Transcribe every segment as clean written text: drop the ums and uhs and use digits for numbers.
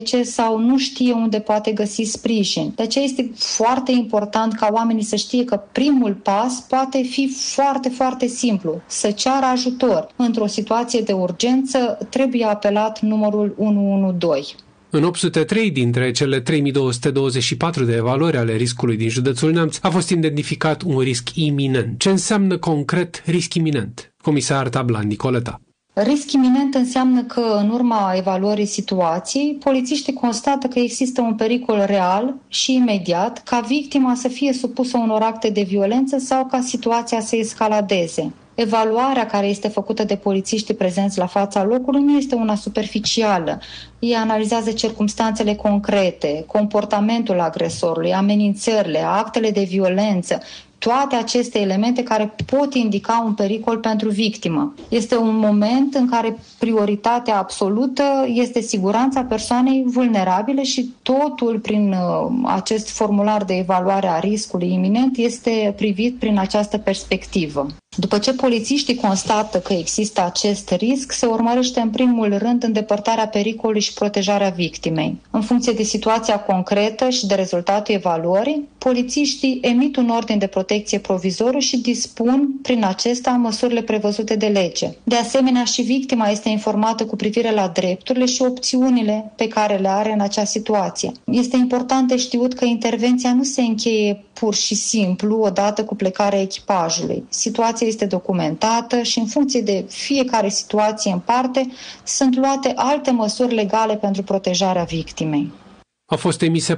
sau nu știe unde poate găsi sprijin. De aceea este foarte important ca oamenii să știe că primul pas poate fi foarte, foarte simplu. Să ceară ajutor. Într-o situație de urgență trebuie apelat numărul 112. În 803 dintre cele 3224 de evaluări ale riscului din județul Neamț a fost identificat un risc iminent. Ce înseamnă concret risc iminent? Comisar Tablan Nicoleta. Risc iminent înseamnă că, în urma evaluării situației, polițiștii constată că există un pericol real și imediat ca victima să fie supusă unor acte de violență sau ca situația să escaladeze. Evaluarea care este făcută de polițiștii prezenți la fața locului nu este una superficială. Ei analizează circumstanțele concrete, comportamentul agresorului, amenințările, actele de violență, toate aceste elemente care pot indica un pericol pentru victimă. Este un moment în care prioritatea absolută este siguranța persoanei vulnerabile și totul prin acest formular de evaluare a riscului iminent este privit prin această perspectivă. După ce polițiștii constată că există acest risc, se urmărește în primul rând îndepărtarea pericolului și protejarea victimei. În funcție de situația concretă și de rezultatul evaluării, polițiștii emit un ordin de protecție provizoriu și dispun prin acesta măsurile prevăzute de lege. De asemenea, și victima este informată cu privire la drepturile și opțiunile pe care le are în acea situație. Este important de știut că intervenția nu se încheie pur și simplu odată cu plecarea echipajului. Situația este documentată și în funcție de fiecare situație în parte sunt luate alte măsuri legale pentru protejarea victimei. Au fost emise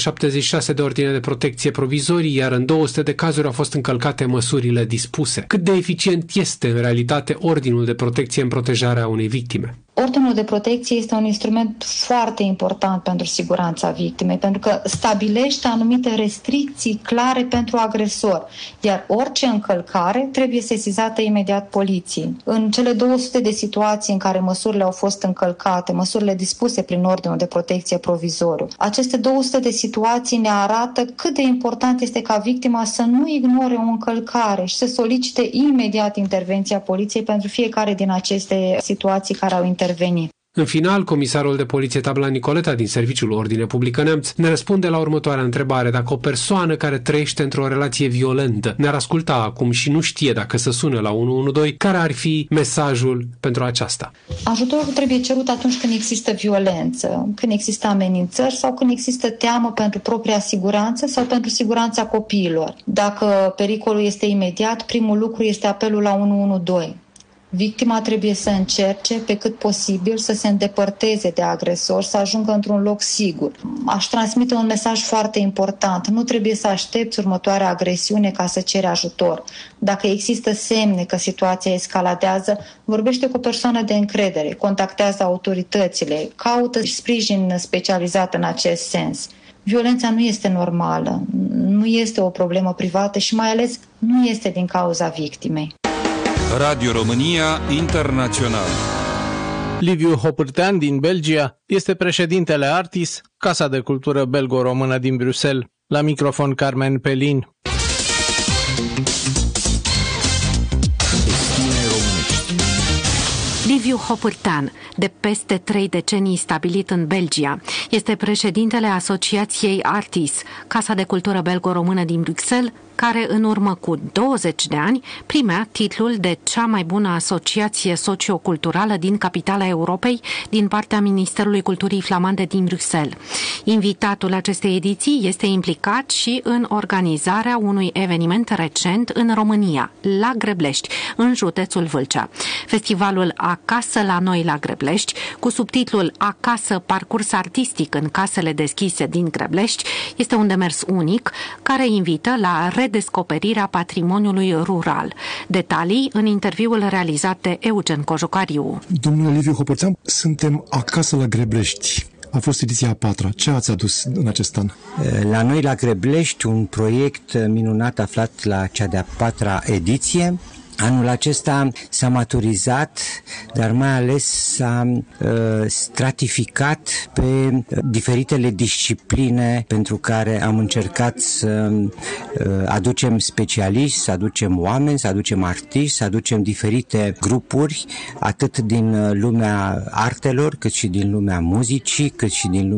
476 de ordine de protecție provizorii, iar în 200 de cazuri au fost încălcate măsurile dispuse. Cât de eficient este în realitate ordinul de protecție în protejarea unei victime? Ordinul de protecție este un instrument foarte important pentru siguranța victimei, pentru că stabilește anumite restricții clare pentru agresor, iar orice încălcare trebuie sesizată imediat poliției. În cele 200 de situații în care măsurile au fost încălcate, măsurile dispuse prin ordinul de protecție provizoriu, aceste 200 de situații ne arată cât de important este ca victima să nu ignore o încălcare și să solicite imediat intervenția poliției pentru fiecare din aceste situații care au intervenit. În final, comisarul de poliție Tablan Nicoleta din Serviciul Ordine Publică Neamț ne răspunde la următoarea întrebare. Dacă o persoană care trăiește într-o relație violentă ne-ar asculta acum și nu știe dacă să sune la 112, care ar fi mesajul pentru aceasta? Ajutorul trebuie cerut atunci când există violență, când există amenințări sau când există teamă pentru propria siguranță sau pentru siguranța copiilor. Dacă pericolul este imediat, primul lucru este apelul la 112. Victima trebuie să încerce pe cât posibil să se îndepărteze de agresor, să ajungă într-un loc sigur. Aș transmite un mesaj foarte important. Nu trebuie să aștepți următoarea agresiune ca să ceri ajutor. Dacă există semne că situația escaladează, vorbește cu o persoană de încredere, contactează autoritățile, caută sprijin specializat în acest sens. Violența nu este normală, nu este o problemă privată și mai ales nu este din cauza victimei. Radio România Internațional. Liviu Hopârtean din Belgia este președintele Artis, Casa de Cultură Belgo-Română din Bruxelles. La microfon Carmen Pelin. Liviu Hopârtean, de peste 3 decenii stabilit în Belgia, este președintele Asociației Artis, Casa de Cultură Belgo-Română din Bruxelles, care în urmă cu 20 de ani primea titlul de cea mai bună asociație socioculturală din capitala Europei din partea Ministerului Culturii Flamande din Bruxelles. Invitatul acestei ediții este implicat și în organizarea unui eveniment recent în România, la Greblești, în județul Vâlcea. Festivalul Acasă la noi la Greblești, cu subtitlul Acasă, parcurs artistic în casele deschise din Greblești, este un demers unic care invită la redescoperirea patrimoniului rural. Detalii în interviul realizat de Eugen Cojucariu. Domnule Liviu Hopârtean, suntem acasă la Greblești. A fost ediția a 4-a. Ce ați adus în acest an? La noi la Greblești, un proiect minunat aflat la cea de-a 4-a ediție. Anul acesta s-a maturizat, dar mai ales s-a stratificat pe diferitele discipline pentru care am încercat să aducem specialiști, să aducem oameni, să aducem artiști, să aducem diferite grupuri, atât din lumea artelor, cât și din lumea muzicii, cât și din